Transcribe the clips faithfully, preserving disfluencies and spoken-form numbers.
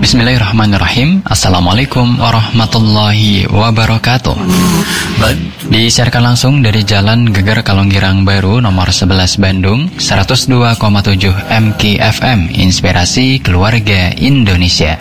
Bismillahirrahmanirrahim. Assalamualaikum warahmatullahi wabarakatuh. Disiarkan langsung dari Jalan Geger Kalonggirang Baru nomor sebelas Bandung, seratus dua koma tujuh M K F M, Inspirasi Keluarga Indonesia.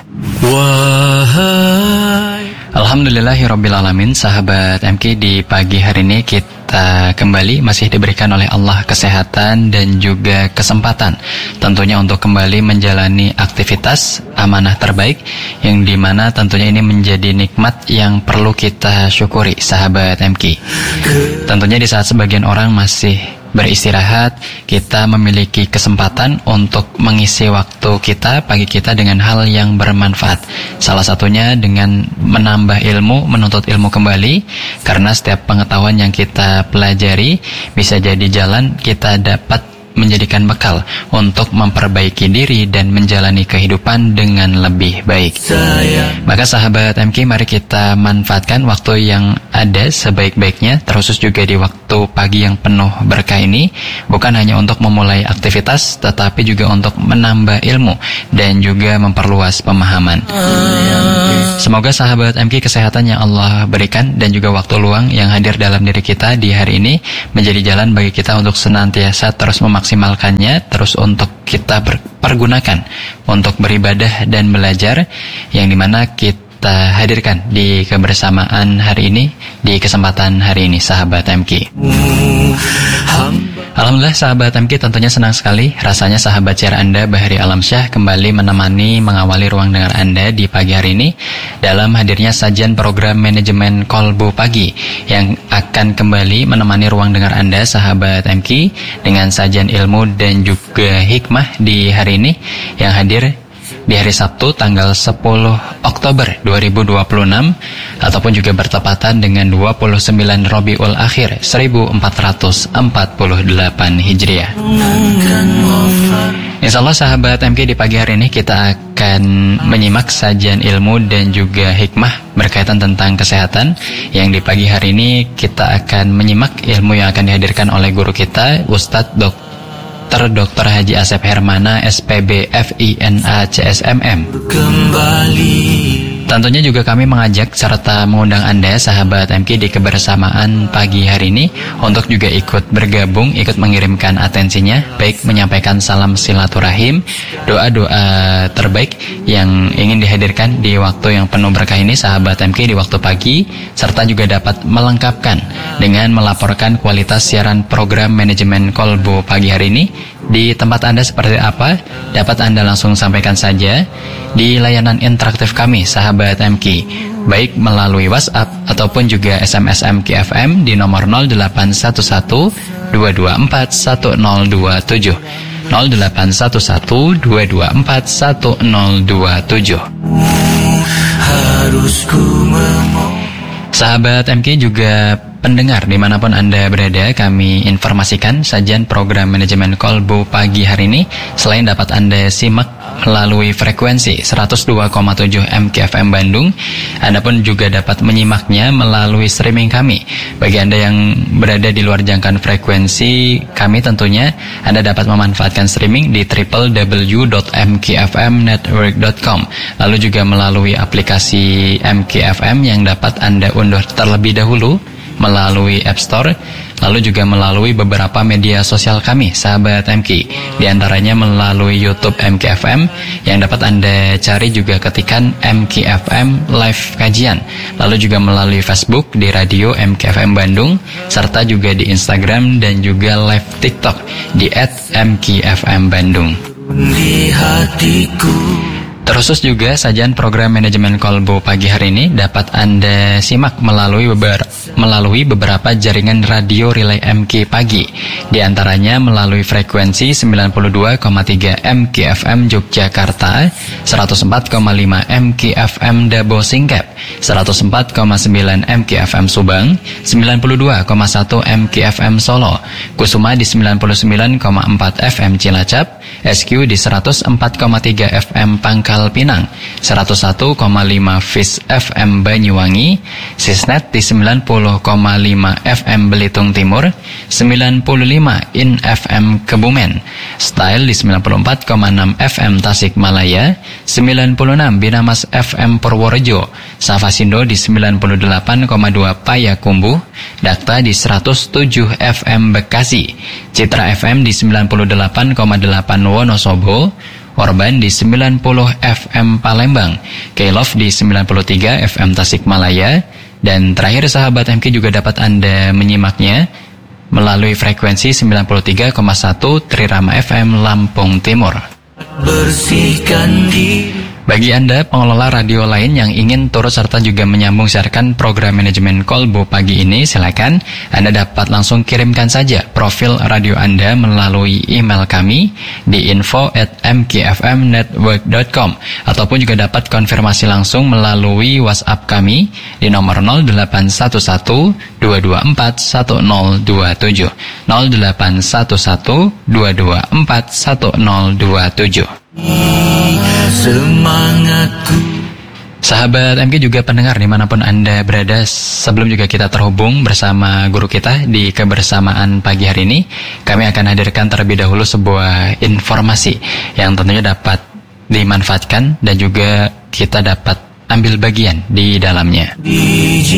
Wahai Alhamdulillahirrabbilalamin. Sahabat M K, di pagi hari ini kita kembali masih diberikan oleh Allah kesehatan dan juga kesempatan tentunya untuk kembali menjalani aktivitas amanah terbaik, yang dimana tentunya ini menjadi nikmat yang perlu kita syukuri, sahabat M K. Tentunya di saat sebagian orang masih beristirahat, kita memiliki kesempatan untuk mengisi waktu kita, pagi kita dengan hal yang bermanfaat. Salah satunya dengan menambah ilmu, menuntut ilmu kembali, karena setiap pengetahuan yang kita pelajari bisa jadi jalan kita dapat menjadikan bekal untuk memperbaiki diri dan menjalani kehidupan dengan lebih baik. Maka sahabat M K, mari kita manfaatkan waktu yang ada sebaik-baiknya, terkhusus juga di waktu pagi yang penuh berkah ini, bukan hanya untuk memulai aktivitas, tetapi juga untuk menambah ilmu dan juga memperluas pemahaman. Semoga sahabat M K, kesehatan yang Allah berikan dan juga waktu luang yang hadir dalam diri kita di hari ini menjadi jalan bagi kita untuk senantiasa terus memaksimalkannya, terus untuk kita pergunakan untuk beribadah dan belajar, yang dimana kita hadirkan di kebersamaan hari ini, di kesempatan hari ini, sahabat M K. Alhamdulillah sahabat M K, tentunya senang sekali rasanya sahabat share Anda Bahri Alamsyah kembali menemani mengawali ruang dengar Anda di pagi hari ini dalam hadirnya sajian program manajemen Kolbu Pagi yang akan kembali menemani ruang dengar Anda, sahabat M K, dengan sajian ilmu dan juga hikmah di hari ini yang hadir di hari Sabtu tanggal sepuluh Oktober dua ribu dua puluh enam ataupun juga bertepatan dengan dua puluh sembilan Rabiul Akhir seribu empat ratus empat puluh delapan Hijriah. Insyaallah sahabat M K, di pagi hari ini kita akan menyimak sajian ilmu dan juga hikmah berkaitan tentang kesehatan, yang di pagi hari ini kita akan menyimak ilmu yang akan dihadirkan oleh guru kita, Ustadz Dokter Dokter Haji Asep Hermana S P B F I N A C S M M. Tentunya juga kami mengajak serta mengundang Anda, sahabat M K, di kebersamaan pagi hari ini untuk juga ikut bergabung, ikut mengirimkan atensinya, baik menyampaikan salam silaturahim, doa-doa terbaik yang ingin dihadirkan di waktu yang penuh berkah ini, sahabat M K, di waktu pagi, serta juga dapat melengkapkan dengan melaporkan kualitas siaran program manajemen Kolbu pagi hari ini di tempat Anda seperti apa, dapat Anda langsung sampaikan saja di layanan interaktif kami, sahabat M K, baik melalui WhatsApp ataupun juga S M S M K F M di nomor nol delapan satu satu dua dua empat satu nol dua tujuh nol delapan satu satu dua dua empat satu nol dua tujuh. Sahabat M K, juga pendengar dimanapun Anda berada, kami informasikan sajian program manajemen Kolbu pagi hari ini selain dapat Anda simak melalui frekuensi seratus dua koma tujuh M K F M Bandung, Anda pun juga dapat menyimaknya melalui streaming kami. Bagi Anda yang berada di luar jangkauan frekuensi kami, tentunya Anda dapat memanfaatkan streaming di w w w dot m k f m network dot com, lalu juga melalui aplikasi M K F M yang dapat Anda unduh terlebih dahulu melalui App Store, lalu juga melalui beberapa media sosial kami, sahabat M K, di antaranya melalui YouTube M K F M yang dapat Anda cari juga ketikan M K F M Live Kajian, lalu juga melalui Facebook di Radio M K F M Bandung, serta juga di Instagram dan juga live TikTok di at M K F M Bandung. Di hatiku. Terkhusus juga sajian program manajemen Kolbu pagi hari ini dapat Anda simak melalui beberapa melalui beberapa jaringan radio relay M K Pagi, di antaranya melalui frekuensi sembilan puluh dua koma tiga M K F M Yogyakarta, seratus empat koma lima M K F M Dabo Singkep, seratus empat koma sembilan M K F M Subang, sembilan puluh dua koma satu M K F M Solo, Kusuma di sembilan puluh sembilan koma empat F M Cilacap, S Q di seratus empat koma tiga F M Pangkal Pinang, seratus satu koma lima Fis F M Banyuwangi, Sisnet di sembilan puluh koma lima F M Belitung Timur, sembilan puluh lima In F M Kebumen, Style di sembilan puluh empat koma enam F M Tasikmalaya, sembilan puluh enam Binamas F M Purworejo, Safasindo di sembilan puluh delapan koma dua Payakumbuh, Dakta di seratus tujuh F M Bekasi, Citra F M di sembilan puluh delapan koma delapan Wonosobo, Orban di sembilan puluh F M Palembang, K-Love di sembilan puluh tiga F M Tasikmalaya, dan terakhir sahabat M K juga dapat Anda menyimaknya melalui frekuensi sembilan puluh tiga koma satu Trirama F M Lampung Timur. Bersihkan diri. Bagi Anda pengelola radio lain yang ingin turut serta juga menyambung siarkan program manajemen Kolbu pagi ini, silakan Anda dapat langsung kirimkan saja profil radio Anda melalui email kami di info at m k f m network dot com, ataupun juga dapat konfirmasi langsung melalui WhatsApp kami di nomor nol delapan satu satu dua dua empat satu nol dua tujuh nol delapan satu satu dua dua empat satu nol dua tujuh. Semangatku. Sahabat M K juga pendengar dimanapun Anda berada, sebelum juga kita terhubung bersama guru kita di kebersamaan pagi hari ini, kami akan hadirkan terlebih dahulu sebuah informasi yang tentunya dapat dimanfaatkan dan juga kita dapat ambil bagian di dalamnya.